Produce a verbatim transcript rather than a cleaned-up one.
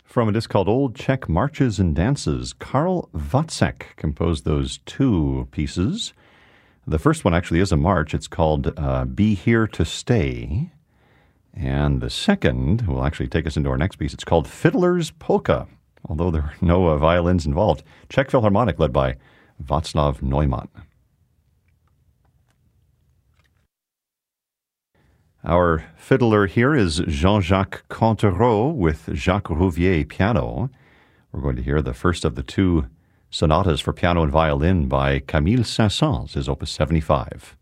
From a disc called Old Czech Marches and Dances, Karl Wacek composed those two pieces. The first one actually is a march. It's called uh, Be Here to Stay. And the second will actually take us into our next piece. It's called Fiddler's Polka, although there are no uh, violins involved. Czech Philharmonic led by Václav Neumann. Our fiddler here is Jean-Jacques Cantereau with Jacques Rouvier piano. We're going to hear the first of the two sonatas for piano and violin by Camille Saint-Saëns, his Opus seventy-five.